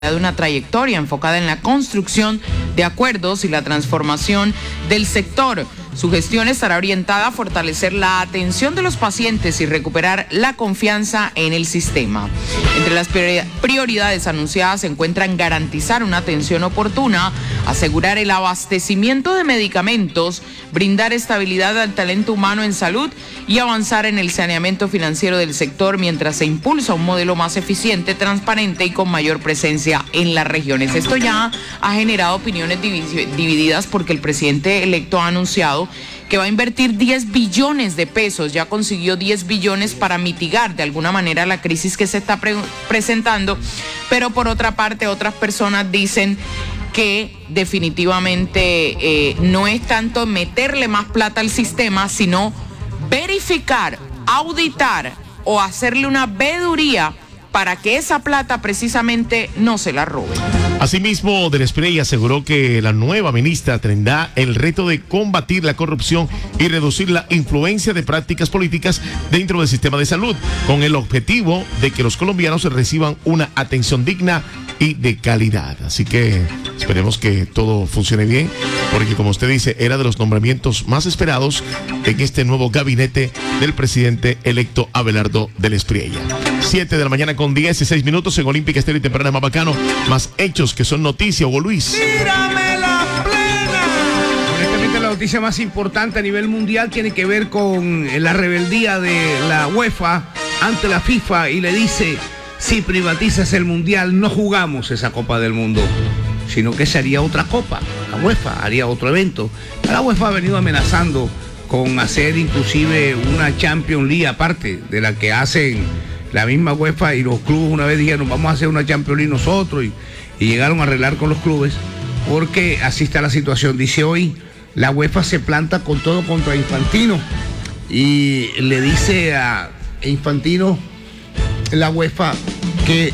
de una trayectoria enfocada en la construcción de acuerdos y la transformación del sector. Su gestión estará orientada a fortalecer la atención de los pacientes y recuperar la confianza en el sistema. Entre las prioridades anunciadas se encuentran garantizar una atención oportuna, asegurar el abastecimiento de medicamentos, brindar estabilidad al talento humano en salud y avanzar en el saneamiento financiero del sector mientras se impulsa un modelo más eficiente, transparente y con mayor presencia en las regiones. Esto ya ha generado opiniones divididas porque el presidente electo ha anunciado que va a invertir 10 billones de pesos, ya consiguió 10 billones para mitigar de alguna manera la crisis que se está presentando, pero por otra parte otras personas dicen que definitivamente no es tanto meterle más plata al sistema, sino verificar, auditar o hacerle una veeduría para que esa plata precisamente no se la roben. Asimismo, Del Espriella aseguró que la nueva ministra tendrá el reto de combatir la corrupción y reducir la influencia de prácticas políticas dentro del sistema de salud, con el objetivo de que los colombianos reciban una atención digna y de calidad. Así que esperemos que todo funcione bien, porque como usted dice, era de los nombramientos más esperados en este nuevo gabinete del presidente electo Abelardo Del Espriella. 7 de la mañana con 16 minutos en Olímpica Estéreo y Temprana más bacano, más hechos que son noticia. Hugo Luis. ¡Tírame la plena! Honestamente, la noticia más importante a nivel mundial tiene que ver con la rebeldía de la UEFA ante la FIFA y le dice: si privatizas el mundial, no jugamos esa Copa del Mundo, sino que se haría otra copa. La UEFA haría otro evento. La UEFA ha venido amenazando con hacer inclusive una Champions League aparte de la que hacen la misma UEFA y los clubes. Una vez dijeron: vamos a hacer una Champions League nosotros, y llegaron a arreglar con los clubes, porque así está la situación. Dice hoy, la UEFA se planta con todo contra Infantino y le dice a Infantino, la UEFA, que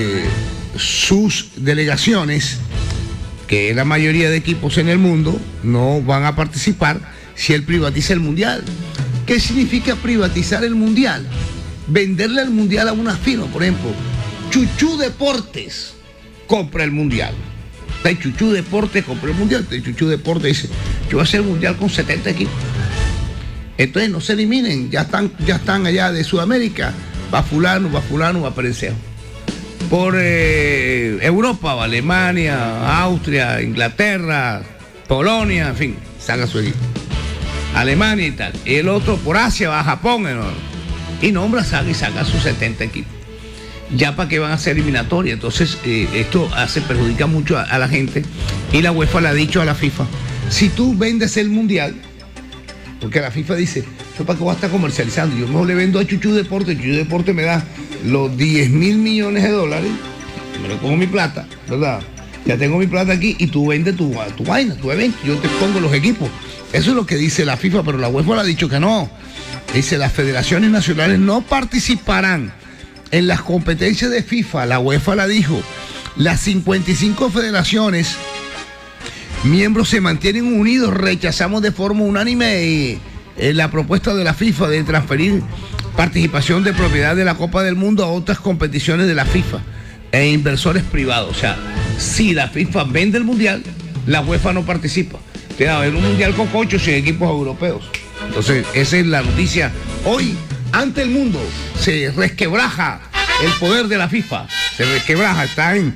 sus delegaciones, que es la mayoría de equipos en el mundo, no van a participar si él privatiza el mundial. ¿Qué significa privatizar el mundial? Venderle el mundial a una firma. Por ejemplo, Chuchu Deportes compra el mundial. Chuchu Deportes compra el mundial. Chuchu Deportes dice: yo voy a hacer el mundial con 70 equipos. Entonces no se eliminen, ya están allá de Sudamérica. Va fulano, va Perencejo. Por Europa, Alemania, Austria, Inglaterra, Polonia, en fin, saca su equipo. Alemania y tal. Y el otro por Asia, va a Japón, y nombra, saca sus 70 equipos. Ya para qué van a ser eliminatorias. Entonces esto perjudica mucho a la gente, y la UEFA le ha dicho a la FIFA: si tú vendes el mundial, porque la FIFA dice: yo para qué voy a estar comercializando, yo mejor le vendo a Chuchu Deporte me da los 10 mil millones de dólares, me lo pongo mi plata, ¿verdad? Ya tengo mi plata aquí, y tú vendes tu vaina, tu evento, yo te pongo los equipos. Eso es lo que dice la FIFA, pero la UEFA le ha dicho que no. Dice: las federaciones nacionales no participarán en las competencias de FIFA. La UEFA la dijo: las 55 federaciones miembros se mantienen unidos. Rechazamos de forma unánime la propuesta de la FIFA de transferir participación de propiedad de la Copa del Mundo a otras competiciones de la FIFA e inversores privados. O sea, si la FIFA vende el mundial, la UEFA no participa. Te va a haber un mundial con 8 sin equipos europeos. Entonces, esa es la noticia. Hoy, ante el mundo, se resquebraja el poder de la FIFA. Se resquebraja,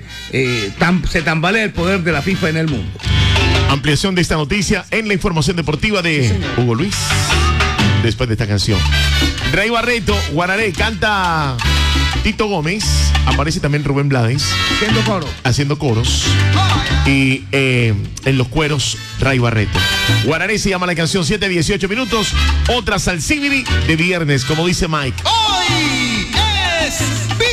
se tambalea el poder de la FIFA en el mundo. Ampliación de esta noticia en la información deportiva de Hugo Luis. Después de esta canción, Ray Barreto, Guararé, canta Tito Gómez. Aparece también Rubén Blades haciendo coros. Y en los cueros, Ray Barreto. Guararé se llama la canción. 7:18 minutos. Otra salsibiri de viernes, como dice Mike. Hoy es